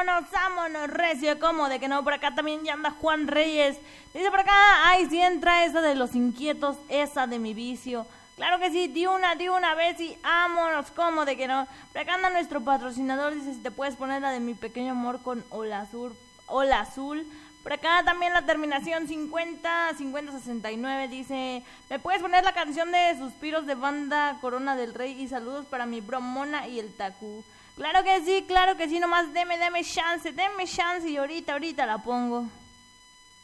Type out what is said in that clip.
vámonos, recio, como de que no, por acá también ya anda Juan Reyes. Dice por acá, ay, si entra esa de los inquietos, esa de mi vicio. Claro que sí, di una vez y vámonos, como de que no. Por acá anda nuestro patrocinador, dice si te puedes poner la de mi pequeño amor con Ola Azul. Por acá también la terminación 5069 dice, ¿me puedes poner la canción de Suspiros de Banda Corona del Rey? Y saludos para mi bro Mona y el Taku. Claro que sí, nomás deme chance y ahorita la pongo.